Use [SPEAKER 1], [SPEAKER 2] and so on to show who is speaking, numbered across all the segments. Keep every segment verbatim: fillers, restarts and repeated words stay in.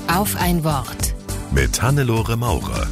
[SPEAKER 1] Auf ein Wort.
[SPEAKER 2] Mit Hannelore Maurer.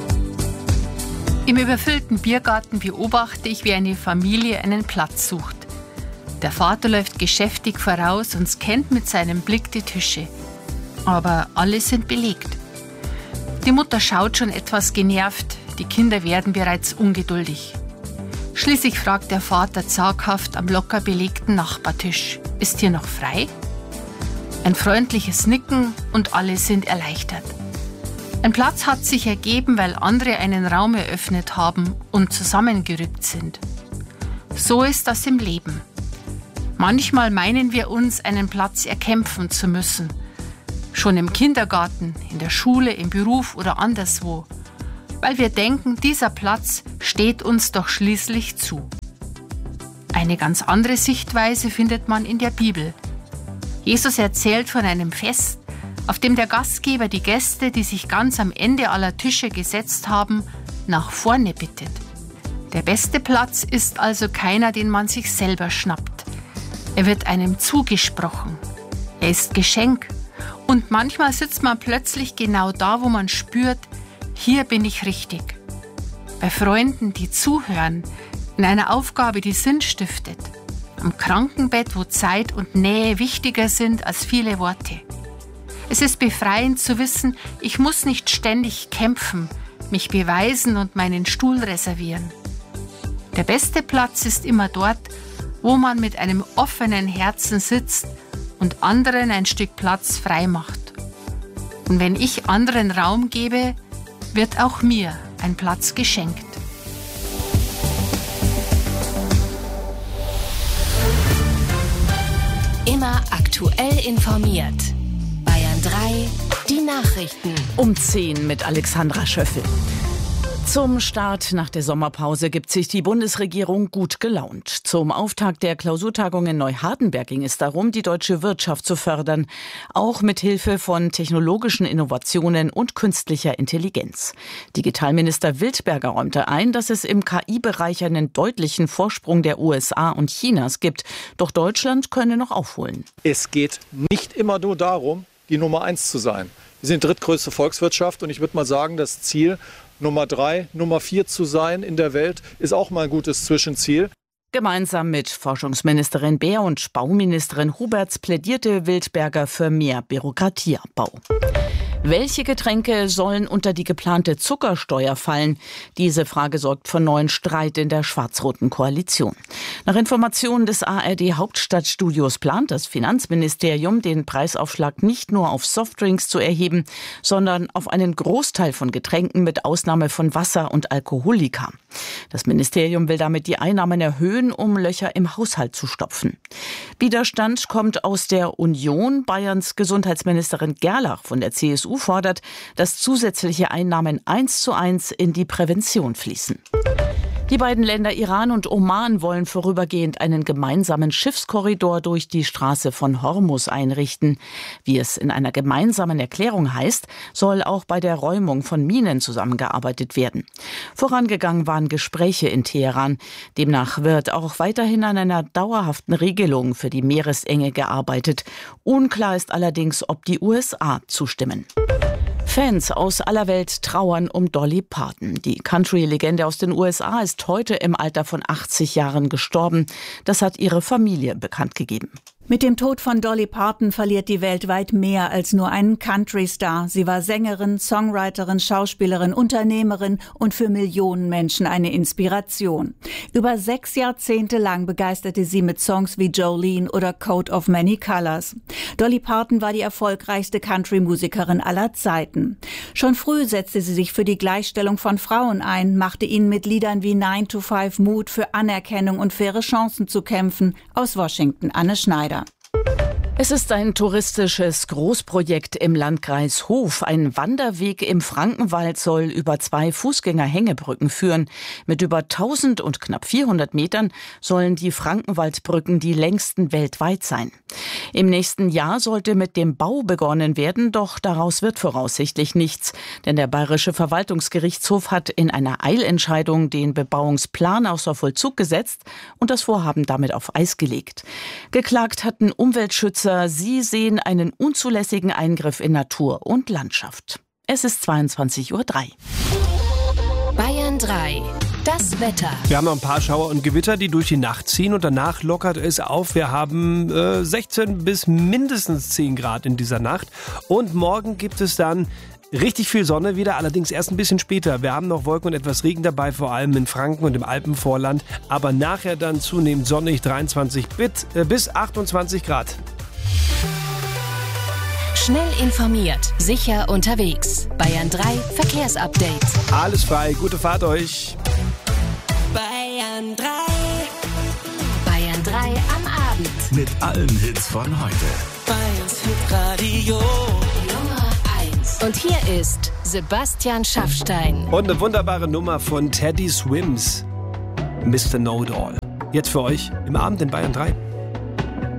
[SPEAKER 3] Im überfüllten Biergarten beobachte ich, wie eine Familie einen Platz sucht. Der Vater läuft geschäftig voraus und scannt mit seinem Blick die Tische. Aber alle sind belegt. Die Mutter schaut schon etwas genervt, die Kinder werden bereits ungeduldig. Schließlich fragt der Vater zaghaft am locker belegten Nachbartisch: Ist hier noch frei? Ein freundliches Nicken und alle sind erleichtert. Ein Platz hat sich ergeben, weil andere einen Raum eröffnet haben und zusammengerückt sind. So ist das im Leben. Manchmal meinen wir uns, einen Platz erkämpfen zu müssen. Schon im Kindergarten, in der Schule, im Beruf oder anderswo. Weil wir denken, dieser Platz steht uns doch schließlich zu. Eine ganz andere Sichtweise findet man in der Bibel. Jesus erzählt von einem Fest, auf dem der Gastgeber die Gäste, die sich ganz am Ende aller Tische gesetzt haben, nach vorne bittet. Der beste Platz ist also keiner, den man sich selber schnappt. Er wird einem zugesprochen. Er ist Geschenk. Und manchmal sitzt man plötzlich genau da, wo man spürt, hier bin ich richtig. Bei Freunden, die zuhören, in einer Aufgabe, die Sinn stiftet. Am Krankenbett, wo Zeit und Nähe wichtiger sind als viele Worte. Es ist befreiend zu wissen, ich muss nicht ständig kämpfen, mich beweisen und meinen Stuhl reservieren. Der beste Platz ist immer dort, wo man mit einem offenen Herzen sitzt und anderen ein Stück Platz frei macht. Und wenn ich anderen Raum gebe, wird auch mir ein Platz geschenkt.
[SPEAKER 1] Immer aktuell informiert. Bayern drei, die Nachrichten.
[SPEAKER 4] Um zehn mit Alexandra Schöffel. Zum Start nach der Sommerpause gibt sich die Bundesregierung gut gelaunt. Zum Auftakt der Klausurtagung in Neuhardenberg ging es darum, die deutsche Wirtschaft zu fördern, auch mit Hilfe von technologischen Innovationen und künstlicher Intelligenz. Digitalminister Wildberger räumte ein, dass es im K I-Bereich einen deutlichen Vorsprung der U S A und Chinas gibt. Doch Deutschland könne noch aufholen.
[SPEAKER 5] Es geht nicht immer nur darum, die Nummer eins zu sein. Wir sind drittgrößte Volkswirtschaft und ich würde mal sagen, das Ziel, Nummer drei, Nummer vier zu sein in der Welt, ist auch mal ein gutes Zwischenziel.
[SPEAKER 4] Gemeinsam mit Forschungsministerin Beer und Bauministerin Huberts plädierte Wildberger für mehr Bürokratieabbau. Welche Getränke sollen unter die geplante Zuckersteuer fallen? Diese Frage sorgt für neuen Streit in der schwarz-roten Koalition. Nach Informationen des A R D-Hauptstadtstudios plant das Finanzministerium, den Preisaufschlag nicht nur auf Softdrinks zu erheben, sondern auf einen Großteil von Getränken mit Ausnahme von Wasser und Alkoholika. Das Ministerium will damit die Einnahmen erhöhen, um Löcher im Haushalt zu stopfen. Widerstand kommt aus der Union. Bayerns Gesundheitsministerin Gerlach von der C S U fordert, dass zusätzliche Einnahmen eins zu eins in die Prävention fließen. Die beiden Länder Iran und Oman wollen vorübergehend einen gemeinsamen Schiffskorridor durch die Straße von Hormuz einrichten. Wie es in einer gemeinsamen Erklärung heißt, soll auch bei der Räumung von Minen zusammengearbeitet werden. Vorangegangen waren Gespräche in Teheran. Demnach wird auch weiterhin an einer dauerhaften Regelung für die Meeresenge gearbeitet. Unklar ist allerdings, ob die U S A zustimmen. Fans aus aller Welt trauern um Dolly Parton. Die Country-Legende aus den U S A ist heute im Alter von achtzig Jahren gestorben. Das hat ihre Familie bekannt gegeben.
[SPEAKER 6] Mit dem Tod von Dolly Parton verliert die Welt weit mehr als nur einen Country-Star. Sie war Sängerin, Songwriterin, Schauspielerin, Unternehmerin und für Millionen Menschen eine Inspiration. Über sechs Jahrzehnte lang begeisterte sie mit Songs wie Jolene oder Coat of Many Colors. Dolly Parton war die erfolgreichste Country-Musikerin aller Zeiten. Schon früh setzte sie sich für die Gleichstellung von Frauen ein, machte ihnen mit Liedern wie nine to five Mut für Anerkennung und faire Chancen zu kämpfen. Aus Washington, Anne Schneider.
[SPEAKER 4] Es ist ein touristisches Großprojekt im Landkreis Hof. Ein Wanderweg im Frankenwald soll über zwei Fußgänger-Hängebrücken führen. Mit über tausend und knapp vierhundert Metern sollen die Frankenwaldbrücken die längsten weltweit sein. Im nächsten Jahr sollte mit dem Bau begonnen werden, doch daraus wird voraussichtlich nichts. Denn der Bayerische Verwaltungsgerichtshof hat in einer Eilentscheidung den Bebauungsplan außer Vollzug gesetzt und das Vorhaben damit auf Eis gelegt. Geklagt hatten Umweltschützer, Besitzer, sie sehen einen unzulässigen Eingriff in Natur und Landschaft. Es ist zweiundzwanzig Uhr drei.
[SPEAKER 1] Bayern drei. Das Wetter.
[SPEAKER 7] Wir haben noch ein paar Schauer und Gewitter, die durch die Nacht ziehen und danach lockert es auf. Wir haben äh, sechzehn bis mindestens zehn Grad in dieser Nacht und morgen gibt es dann richtig viel Sonne wieder, allerdings erst ein bisschen später. Wir haben noch Wolken und etwas Regen dabei, vor allem in Franken und im Alpenvorland, aber nachher dann zunehmend sonnig, dreiundzwanzig bis achtundzwanzig Grad.
[SPEAKER 1] Schnell informiert, sicher unterwegs. Bayern drei Verkehrsupdate.
[SPEAKER 7] Alles frei, gute Fahrt euch.
[SPEAKER 1] Bayern drei. Bayern drei am Abend.
[SPEAKER 2] Mit allen Hits von heute.
[SPEAKER 8] Bayerns Hitradio
[SPEAKER 1] Nummer eins. Und hier ist Sebastian Schaffstein.
[SPEAKER 7] Und eine wunderbare Nummer von Teddy Swims. Mister Know-It-All. Jetzt für euch im Abend in Bayern drei.